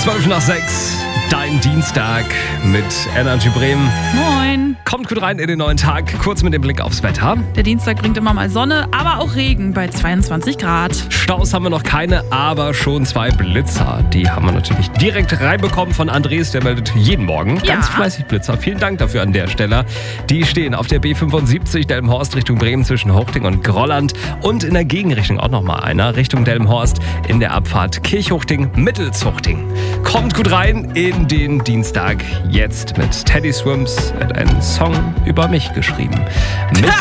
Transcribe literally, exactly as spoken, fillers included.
zwölf nach sechs, dein Dienstag mit Energy Bremen. Moin. Kommt gut rein in den neuen Tag, kurz mit dem Blick aufs Wetter. Der Dienstag bringt immer mal Sonne, aber auch Regen bei zweiundzwanzig Grad. Staus haben wir noch keine, aber schon zwei Blitzer. Die haben wir natürlich direkt reinbekommen von Andres, der meldet jeden Morgen. Ja. Ganz fleißig Blitzer. Vielen Dank dafür an der Stelle. Die stehen auf der B fünfundsiebzig Delmenhorst Richtung Bremen zwischen Hochting und Grolland und in der Gegenrichtung auch nochmal einer Richtung Delmenhorst in der Abfahrt Kirchhochting-Mittelshochting. Kommt gut rein in den Dienstag. Jetzt mit Teddy Swims. Er hat einen Song über mich geschrieben. Miss